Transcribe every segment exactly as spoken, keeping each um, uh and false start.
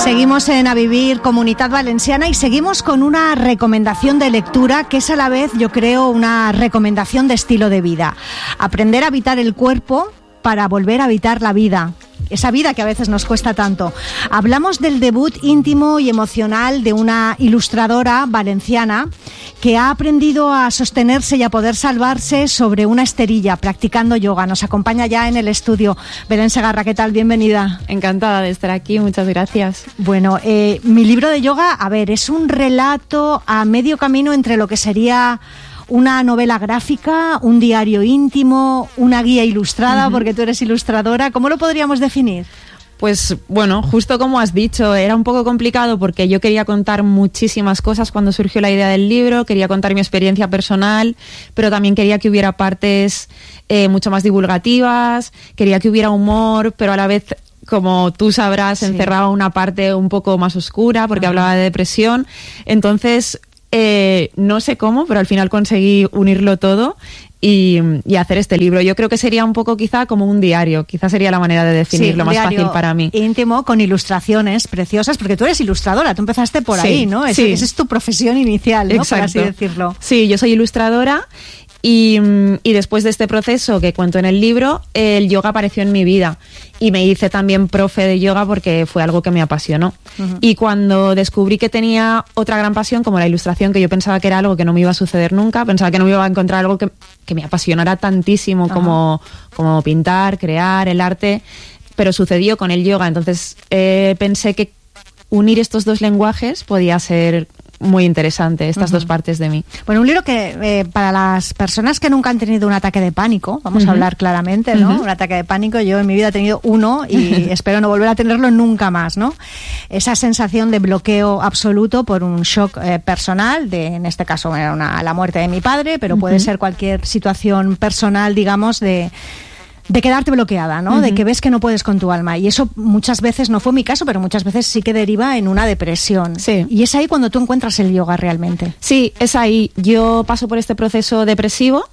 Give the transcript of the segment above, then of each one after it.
Seguimos en A Vivir, Comunitat Valenciana, y seguimos con una recomendación de lectura que es a la vez, yo creo, una recomendación de estilo de vida. Aprender a habitar el cuerpo para volver a habitar la vida. Esa vida que a veces nos cuesta tanto. Hablamos del debut íntimo y emocional de una ilustradora valenciana que ha aprendido a sostenerse y a poder salvarse sobre una esterilla practicando yoga. Nos acompaña ya en el estudio. Belén Segarra, ¿qué tal? Bienvenida. Encantada de estar aquí, muchas gracias. Bueno, eh, mi libro de yoga, a ver, es un relato a medio camino entre lo que sería una novela gráfica, un diario íntimo, una guía ilustrada, uh-huh. porque tú eres ilustradora. ¿Cómo lo podríamos definir? Pues bueno, justo como has dicho, era un poco complicado porque yo quería contar muchísimas cosas cuando surgió la idea del libro, quería contar mi experiencia personal, pero también quería que hubiera partes eh, mucho más divulgativas, quería que hubiera humor, pero a la vez, como tú sabrás, sí. encerraba una parte un poco más oscura porque uh-huh. hablaba de depresión. Entonces, Eh, no sé cómo, pero al final conseguí unirlo todo y, y hacer este libro. Yo creo que sería un poco quizá como un diario, quizá sería la manera de definirlo, sí, más fácil para mí. Íntimo, con ilustraciones preciosas, porque tú eres ilustradora, tú empezaste por sí, ahí, ¿no? Es, sí. Esa es tu profesión inicial, ¿no? Exacto. Por así decirlo. Sí, yo soy ilustradora. Y, y después de este proceso que cuento en el libro, el yoga apareció en mi vida y me hice también profe de yoga porque fue algo que me apasionó. Uh-huh. Y cuando descubrí que tenía otra gran pasión como la ilustración, que yo pensaba que era algo que no me iba a suceder nunca, pensaba que no me iba a encontrar algo que, que me apasionara tantísimo uh-huh. como, como pintar, crear, el arte, pero sucedió con el yoga. Entonces eh, pensé que unir estos dos lenguajes podía ser muy interesante, estas uh-huh. dos partes de mí. Bueno, un libro que eh, para las personas que nunca han tenido un ataque de pánico, vamos uh-huh. a hablar claramente, ¿no? Uh-huh. Un ataque de pánico, yo en mi vida he tenido uno y espero no volver a tenerlo nunca más, ¿no? Esa sensación de bloqueo absoluto por un shock eh, personal, de, en este caso era una, la muerte de mi padre, pero uh-huh. puede ser cualquier situación personal, digamos, de de quedarte bloqueada, ¿no? Uh-huh. De que ves que no puedes con tu alma. Y eso muchas veces, no fue mi caso, pero muchas veces sí que deriva en una depresión. Sí. Y es ahí cuando tú encuentras el yoga realmente. Sí, es ahí. Yo paso por este proceso depresivo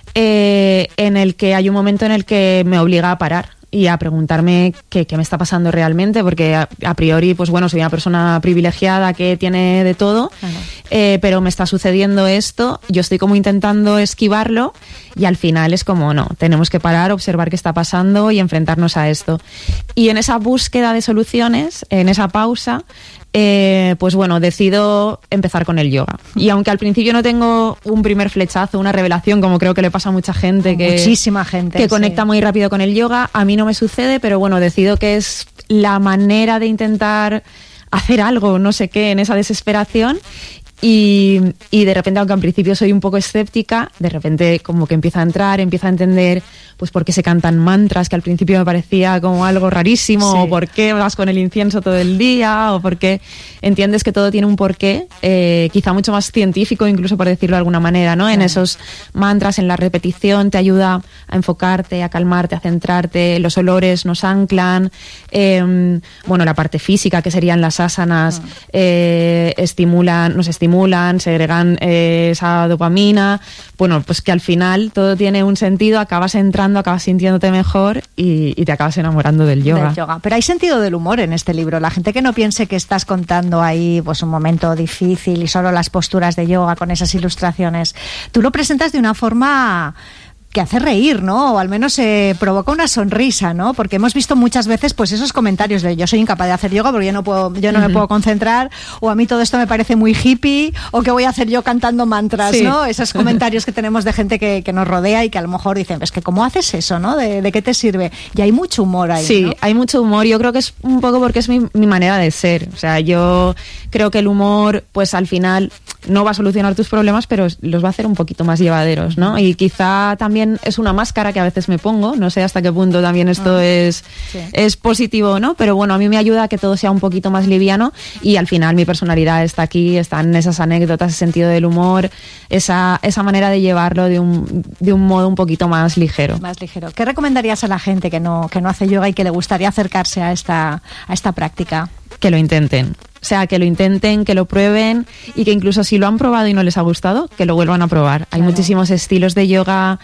eh, en el que hay un momento en el que me obliga a parar y a preguntarme qué, qué me está pasando realmente, porque a, a priori, pues bueno, soy una persona privilegiada que tiene de todo, uh-huh. eh, pero me está sucediendo esto, yo estoy como intentando esquivarlo y al final es como, no, tenemos que parar, observar qué está pasando y enfrentarnos a esto. Y en esa búsqueda de soluciones, en esa pausa, Eh, pues bueno, decido empezar con el yoga. Y aunque al principio no tengo un primer flechazo, una revelación, como creo que le pasa a mucha gente, que, muchísima gente que sí. conecta muy rápido con el yoga, a mí no me sucede, pero bueno, decido que es la manera de intentar hacer algo, no sé qué, en esa desesperación. Y, y de repente, aunque al principio soy un poco escéptica, de repente como que empieza a entrar, empieza a entender pues por qué se cantan mantras, que al principio me parecía como algo rarísimo, sí. o por qué vas con el incienso todo el día, o por qué entiendes que todo tiene un porqué, eh, quizá mucho más científico, incluso por decirlo de alguna manera, ¿no? Sí. En esos mantras, en la repetición, te ayuda a enfocarte, a calmarte, a centrarte, los olores nos anclan, eh, bueno, la parte física, que serían las asanas, sí. eh, estimulan, nos estimulan estimulan, segregan eh, esa dopamina, bueno, pues que al final todo tiene un sentido, acabas entrando, acabas sintiéndote mejor y, y te acabas enamorando del yoga. Del yoga. Pero hay sentido del humor en este libro, la gente que no piense que estás contando ahí pues un momento difícil y solo las posturas de yoga con esas ilustraciones, tú lo presentas de una forma que hace reír, ¿no? O al menos eh, provoca una sonrisa, ¿no? Porque hemos visto muchas veces pues esos comentarios de yo soy incapaz de hacer yoga porque yo no puedo, yo no uh-huh. me puedo concentrar, o a mí todo esto me parece muy hippie, o que voy a hacer yo cantando mantras, sí. ¿no? Esos comentarios que tenemos de gente que, que nos rodea y que a lo mejor dicen, es que ¿cómo haces eso, no? ¿De, de qué te sirve? Y hay mucho humor ahí, Sí, ¿no? hay mucho humor. Yo creo que es un poco porque es mi, mi manera de ser. O sea, yo creo que el humor, pues al final no va a solucionar tus problemas, pero los va a hacer un poquito más llevaderos, ¿no? Y quizá también es una máscara que a veces me pongo, no sé hasta qué punto también esto uh-huh. es, sí. es positivo, ¿no? Pero bueno, a mí me ayuda a que todo sea un poquito más liviano y al final mi personalidad está aquí, están esas anécdotas, ese sentido del humor, esa, esa manera de llevarlo de un, de un modo un poquito más ligero. Más ligero. ¿Qué recomendarías a la gente que no, que no hace yoga y que le gustaría acercarse a esta, a esta práctica? Que lo intenten. O sea, que lo intenten, que lo prueben y que incluso si lo han probado y no les ha gustado, que lo vuelvan a probar. Hay claro. muchísimos estilos de yoga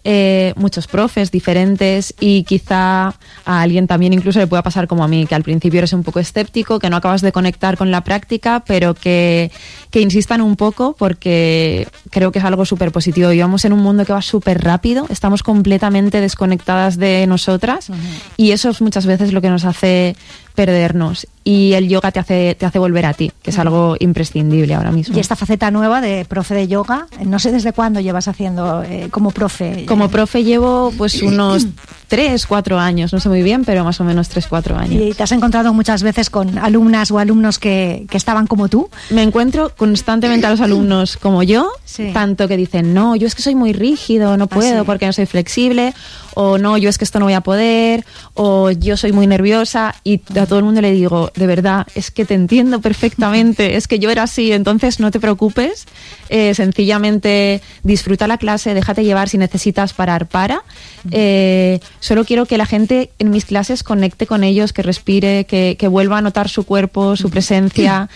eh, muchos profes diferentes y quizá a alguien también incluso le pueda pasar como a mí, que al principio eres un poco escéptico, que no acabas de conectar con la práctica, pero que, que insistan un poco porque creo que es algo súper positivo. Vivimos en un mundo que va súper rápido, estamos completamente desconectadas de nosotras uh-huh. y eso es muchas veces lo que nos hace perdernos, y el yoga te hace te hace volver a ti, que es algo imprescindible ahora mismo. Y esta faceta nueva de profe de yoga, no sé desde cuándo llevas haciendo eh, como profe. Como profe llevo pues unos tres, cuatro años, no sé muy bien, pero más o menos tres, cuatro años. ¿Y te has encontrado muchas veces con alumnas o alumnos que, que estaban como tú? Me encuentro constantemente a los alumnos como yo, sí. tanto que dicen, no, yo es que soy muy rígido, no puedo ¿Ah, sí? porque no soy flexible, o no, yo es que esto no voy a poder, o yo soy muy nerviosa, y a todo el mundo le digo, de verdad, es que te entiendo perfectamente, es que yo era así, entonces no te preocupes, eh, sencillamente disfruta la clase, déjate llevar, si necesitas parar, para. Eh, solo quiero que la gente en mis clases conecte con ellos, que respire, que, que vuelva a notar su cuerpo, su presencia.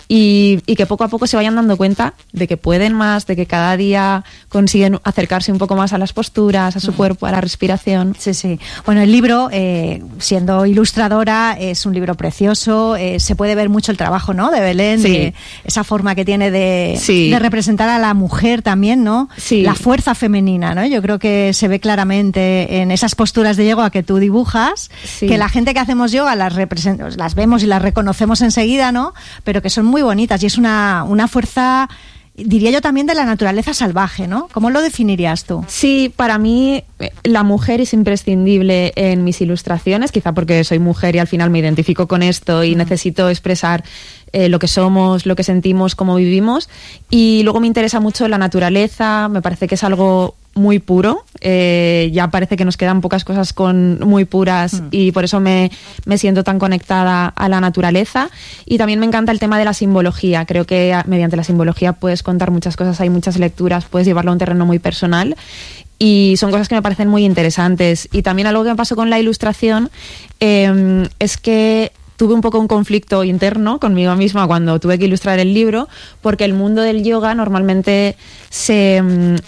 Y, y que poco a poco se vayan dando cuenta de que pueden más, de que cada día consiguen acercarse un poco más a las posturas, a su cuerpo, a la respiración. Sí, sí. Bueno, el libro, eh, siendo ilustradora, es un libro precioso, eh, se puede ver mucho el trabajo, ¿no?, de Belén, sí. de esa forma que tiene de, sí. de representar a la mujer también, ¿no? Sí. La fuerza femenina, ¿no? Yo creo que se ve claramente en esas posturas de yoga que tú dibujas, sí. que la gente que hacemos yoga las, represent- las vemos y las reconocemos enseguida, ¿no? Pero que son muy muy bonitas, y es una, una fuerza, diría yo, también de la naturaleza salvaje, ¿no? ¿Cómo lo definirías tú? Sí, para mí la mujer es imprescindible en mis ilustraciones, quizá porque soy mujer y al final me identifico con esto y mm. necesito expresar eh, lo que somos, lo que sentimos, cómo vivimos, y luego me interesa mucho la naturaleza, me parece que es algo muy puro, eh, ya parece que nos quedan pocas cosas con muy puras mm. y por eso me, me siento tan conectada a la naturaleza, y también me encanta el tema de la simbología. Creo que mediante la simbología puedes contar muchas cosas, hay muchas lecturas, puedes llevarlo a un terreno muy personal, y son cosas que me parecen muy interesantes. Y también algo que me pasó con la ilustración eh, es que tuve un poco un conflicto interno conmigo misma cuando tuve que ilustrar el libro, porque el mundo del yoga normalmente se,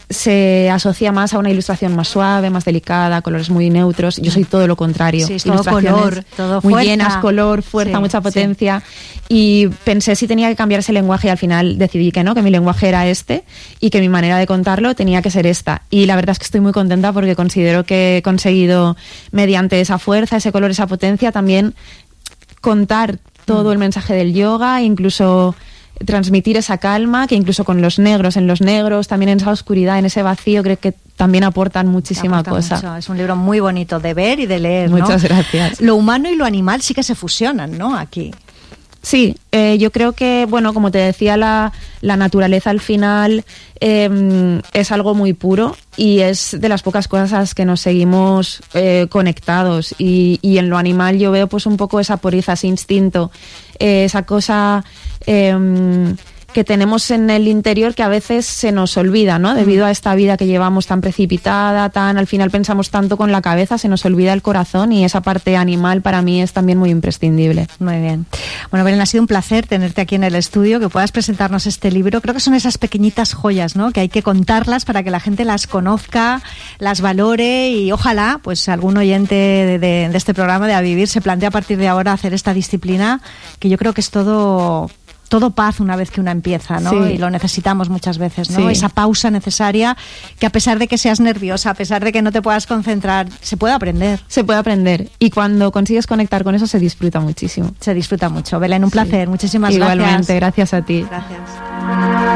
se asocia más a una ilustración más suave, más delicada, colores muy neutros. Yo soy todo lo contrario. Sí, es todo color, todo muy fuerza. llenas, color, fuerza, sí, mucha potencia. Sí. Y pensé si tenía que cambiar ese lenguaje, y al final decidí que no, que mi lenguaje era este y que mi manera de contarlo tenía que ser esta. Y la verdad es que estoy muy contenta porque considero que he conseguido, mediante esa fuerza, ese color, esa potencia, también contar todo el mensaje del yoga, incluso transmitir esa calma, que incluso con los negros, en los negros, también en esa oscuridad, en ese vacío, creo que también aportan muchísima aporta cosa. Mucho. Es un libro muy bonito de ver y de leer, ¿no? Muchas gracias. Lo humano y lo animal sí que se fusionan, ¿no?, aquí. Sí, eh, yo creo que, bueno, como te decía, la, la naturaleza al final eh, es algo muy puro, y es de las pocas cosas a las que nos seguimos eh, conectados, y, y en lo animal yo veo pues un poco esa pureza, ese instinto, eh, esa cosa eh, que tenemos en el interior que a veces se nos olvida, ¿no? Debido a esta vida que llevamos tan precipitada, tan al final pensamos tanto con la cabeza, se nos olvida el corazón, y esa parte animal para mí es también muy imprescindible. Muy bien. Bueno, Belén, ha sido un placer tenerte aquí en el estudio, que puedas presentarnos este libro. Creo que son esas pequeñitas joyas, ¿no?, que hay que contarlas para que la gente las conozca, las valore, y ojalá pues algún oyente de, de, de este programa de A Vivir se plantee a partir de ahora hacer esta disciplina, que yo creo que es todo... todo paz una vez que una empieza, ¿no? Sí. Y lo necesitamos muchas veces, ¿no? Sí. Esa pausa necesaria, que a pesar de que seas nerviosa, a pesar de que no te puedas concentrar, se puede aprender. Se puede aprender, y cuando consigues conectar con eso se disfruta muchísimo. Se disfruta mucho. Belén, un placer. Sí. Muchísimas Igualmente, gracias. gracias a ti. Gracias.